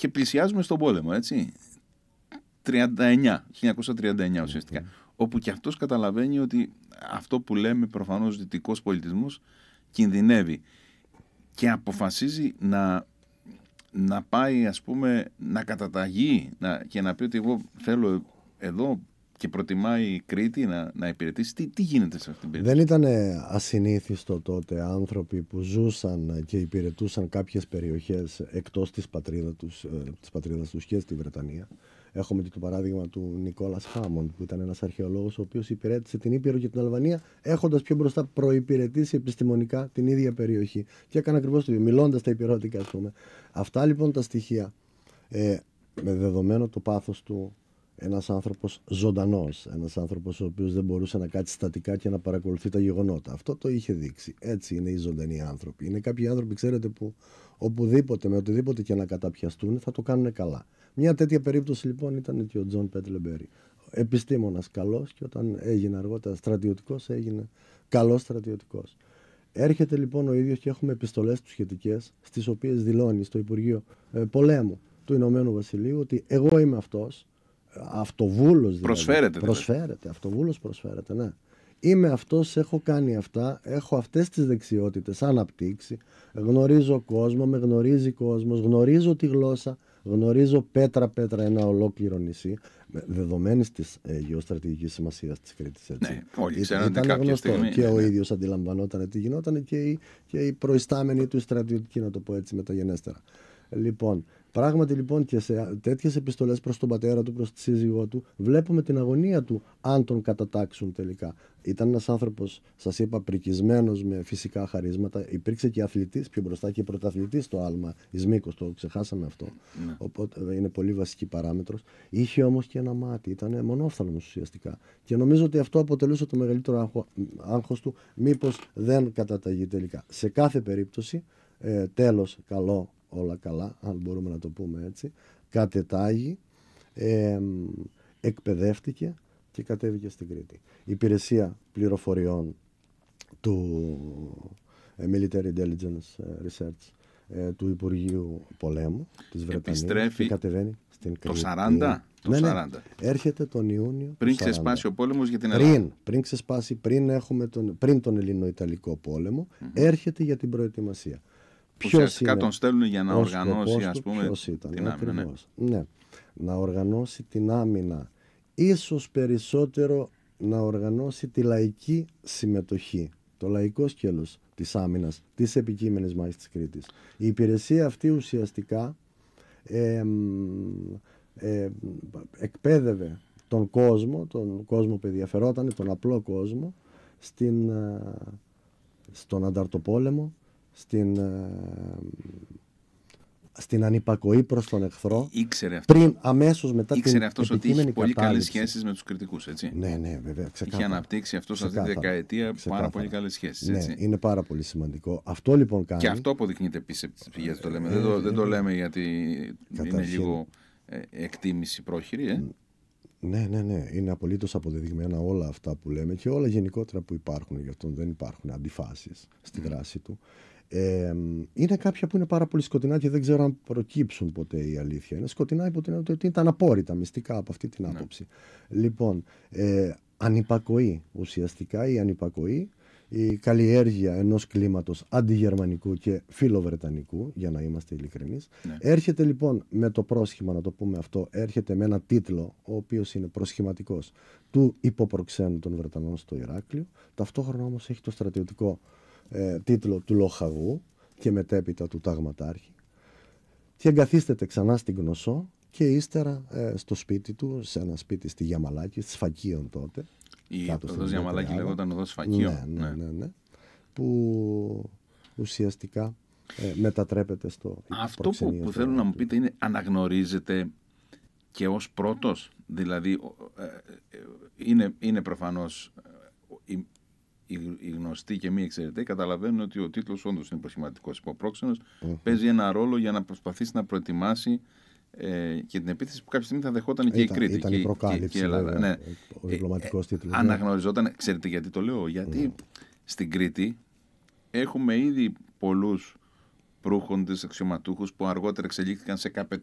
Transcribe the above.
Και πλησιάζουμε στον πόλεμο, έτσι. 1939 ουσιαστικά. Όπου και αυτός καταλαβαίνει ότι αυτό που λέμε προφανώς δυτικός πολιτισμός κινδυνεύει. Και αποφασίζει να πάει, ας πούμε, να καταταγεί και να πει ότι εγώ θέλω εδώ και προτιμάει η Κρήτη να υπηρετήσει. Τι γίνεται σε αυτήν την περίπτωση? Δεν ήταν ασυνήθιστο τότε άνθρωποι που ζούσαν και υπηρετούσαν κάποιες περιοχές εκτός της πατρίδας τους και στη Βρετανία. Έχουμε και το παράδειγμα του Νικόλας Χάμοντ, που ήταν ένας αρχαιολόγος ο οποίος υπηρέτησε την Ήπειρο και την Αλβανία, έχοντας πιο μπροστά προϋπηρετήσει επιστημονικά την ίδια περιοχή. Και έκανε ακριβώς το ίδιο, μιλώντας τα υπηρώτικα, ας πούμε. Αυτά λοιπόν τα στοιχεία, με δεδομένο το πάθος του, ένας άνθρωπος ζωντανός, ένας άνθρωπος ο οποίος δεν μπορούσε να κάτσει στατικά και να παρακολουθεί τα γεγονότα. Αυτό το είχε δείξει. Έτσι είναι οι ζωντανοί άνθρωποι. Είναι κάποιοι άνθρωποι, ξέρετε, που οπουδήποτε, με οτιδήποτε και να καταπιαστούν, θα το κάνουν καλά. Μια τέτοια περίπτωση λοιπόν ήταν και ο Τζον Πέτλεμπερι. Επιστήμονας καλός, και όταν έγινε αργότερα στρατιωτικός, έγινε καλός στρατιωτικός. Έρχεται λοιπόν ο ίδιος και έχουμε επιστολές του σχετικές, στις οποίες δηλώνει στο Υπουργείο Πολέμου του Ηνωμένου Βασιλείου ότι εγώ είμαι αυτός. Αυτοβούλος δηλαδή. Προσφέρεται. Αυτοβούλος προσφέρεται, ναι. Είμαι αυτός, έχω κάνει αυτά, έχω αυτές τις δεξιότητες αναπτύξει, γνωρίζω κόσμο, με γνωρίζει κόσμος, γνωρίζω τη γλώσσα, γνωρίζω πέτρα-πέτρα ένα ολόκληρο νησί, δεδομένης της γεωστρατηγικής σημασίας της Κρήτης. Έτσι. Ναι, όλοι ξέρουν ήταν γνωστό στιγμή, και ο ίδιος αντιλαμβανόταν τι γινόταν και οι προϊστάμενοι του στρατιωτικοί, να το πω έτσι μεταγενέστερα. Λοιπόν, πράγματι λοιπόν και σε τέτοιες επιστολές προς τον πατέρα του, προς τη σύζυγό του, βλέπουμε την αγωνία του αν τον κατατάξουν τελικά. Ήταν ένας άνθρωπος, σας είπα, πρικισμένος με φυσικά χαρίσματα. Υπήρξε και αθλητής πιο μπροστά και πρωταθλητής στο άλμα εις μήκος, το ξεχάσαμε αυτό. Ναι. Οπότε είναι πολύ βασική παράμετρος. Είχε όμως και ένα μάτι, ήταν μονόφθαλμος ουσιαστικά. Και νομίζω ότι αυτό αποτελούσε το μεγαλύτερο άγχος του, μήπως δεν καταταγεί τελικά. Σε κάθε περίπτωση, τέλος καλό. Όλα καλά, αν μπορούμε να το πούμε έτσι, κατετάγει, εκπαιδεύτηκε και κατέβηκε στην Κρήτη. Η υπηρεσία πληροφοριών του Military Intelligence Research του Υπουργείου Πολέμου της Βρετανίας και κατεβαίνει στην Κρήτη. Το 40? Το 40. Έρχεται τον Ιούνιο. Πριν ξεσπάσει ο πόλεμος για την Ελλάδα. Πριν ξεσπάσει, πριν τον Ελληνο-Ιταλικό πόλεμο, έρχεται για την προετοιμασία. Ουσιαστικά τον στέλνουν για να οργανώσει, ας πούμε, την άμυνα. Ναι. Να οργανώσει την άμυνα. Ίσως περισσότερο να οργανώσει τη λαϊκή συμμετοχή. Το λαϊκό σκέλος της άμυνας, της επικείμενης μάχης της Κρήτης. Η υπηρεσία αυτή ουσιαστικά εκπαίδευε τον κόσμο που ενδιαφερόταν, τον απλό κόσμο, στον ανταρτοπόλεμο, στην ανυπακοή προς τον εχθρό. Αμέσως μετά την Ήξερε αυτός ότι είχε πολύ καλές κατάληψη. σχέσεις με τους κριτικούς, έτσι. Ναι, βέβαια. Ξεκάθαρα. Είχε αναπτύξει αυτός αυτή τη δεκαετία πάρα πολύ καλές σχέσεις. Έτσι. Ναι, είναι πάρα πολύ σημαντικό. Αυτό λοιπόν κάνει. Και αυτό αποδεικνύεται επίσης από τις πηγές, το λέμε. Δεν το λέμε γιατί είναι λίγο εκτίμηση πρόχειρη. Ναι. Είναι απολύτως αποδεδειγμένα όλα αυτά που λέμε και όλα γενικότερα που υπάρχουν. Γι' αυτό δεν υπάρχουν αντιφάσεις στη δράση του. Είναι κάποια που είναι πάρα πολύ σκοτεινά και δεν ξέρω αν προκύψουν ποτέ, η αλήθεια. Είναι σκοτεινά υπό την ότι ήταν απόρριτα μυστικά από αυτή την άποψη. Λοιπόν, ανυπακοή ουσιαστικά, η ανυπακοή, η καλλιέργεια ενός κλίματος αντιγερμανικού και φιλοβρετανικού, για να είμαστε ειλικρινείς. Ναι. Έρχεται λοιπόν με το πρόσχημα, να το πούμε αυτό, έρχεται με ένα τίτλο, ο οποίος είναι προσχηματικός, του υποπροξένου των Βρετανών στο Ηράκλειο. Ταυτόχρονα όμως έχει το στρατιωτικό τίτλο του λοχαγού και μετέπειτα του ταγματάρχη. Και εγκαθίσταται ξανά στην Κνωσσό και ύστερα στο σπίτι του, σε ένα σπίτι στη Γιαμαλάκη, στη Σφακίων τότε. Η οδός Γιαμαλάκη λέγονταν οδός Σφακίων. Ναι. Που ουσιαστικά μετατρέπεται στο αυτό που θέλω να μου πείτε είναι, αναγνωρίζετε και ως πρώτος? Δηλαδή είναι προφανώς οι γνωστοί και μη εξαιρετικοί καταλαβαίνουν ότι ο τίτλος όντως είναι προσχηματικός. Υποπρόξενος παίζει ένα ρόλο για να προσπαθήσει να προετοιμάσει και την επίθεση που κάποια στιγμή θα δεχόταν και η Κρήτη. Ήταν η προκάλυψη, και η Ελλάδα. Ναι. Ο διπλωματικός τίτλος. Αναγνωριζόταν. Ξέρετε γιατί το λέω? Γιατί στην Κρήτη έχουμε ήδη πολλούς προύχοντες αξιωματούχους που αργότερα εξελίχθηκαν σε